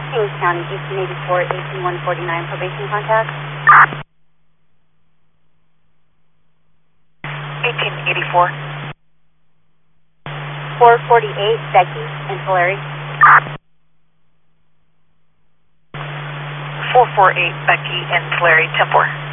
Kings County, 1884, 18149, probation contact. 1884. 448, Becky and Tulare. 448, Becky and Tulare, 10-4.